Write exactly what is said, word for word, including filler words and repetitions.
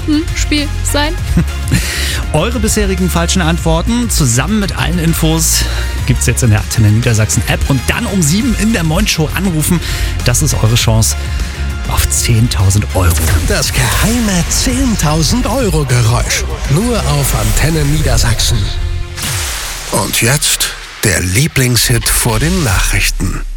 Kartenspiel sein? Eure bisherigen falschen Antworten zusammen mit allen Infos gibt's jetzt in der Antenne Niedersachsen App und dann um sieben in der Moin Show anrufen. Das ist eure Chance auf zehntausend Euro. Das geheime zehntausend Euro Geräusch. Nur auf Antenne Niedersachsen. Und jetzt der Lieblingshit vor den Nachrichten.